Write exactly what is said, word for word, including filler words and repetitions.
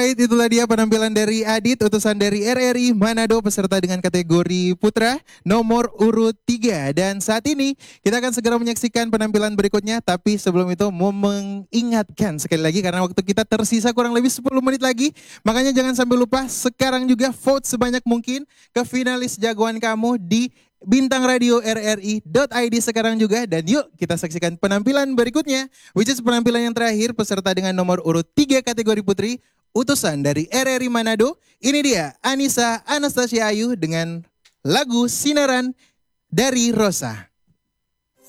Alright, itulah dia penampilan dari Adit, utusan dari R R I Manado, peserta dengan kategori putra nomor urut tiga. Dan saat ini kita akan segera menyaksikan penampilan berikutnya. Tapi sebelum itu mau mengingatkan sekali lagi karena waktu kita tersisa kurang lebih sepuluh menit lagi. Makanya jangan sampai lupa sekarang juga vote sebanyak mungkin ke finalis jagoan kamu di bintang radio r r i dot i d sekarang juga. Dan yuk kita saksikan penampilan berikutnya, which is penampilan yang terakhir peserta dengan nomor urut tiga kategori putri, utusan dari R R I Manado. Ini dia Anissa Anastasia Ayu dengan lagu Sinaran dari Rosa.